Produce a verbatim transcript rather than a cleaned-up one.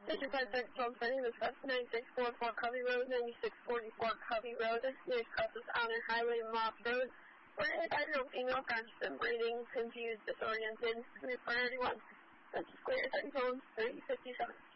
fifty-five cents from Benny, this is ninety-six forty-four Covey Road, ninety-six forty-four Covey Road. Near crosses Honor Highway, Moss Road. Where a five-year-old female constant breathing, confused, disoriented. Priority one. That's clear, second phone, thirty fifty-seven.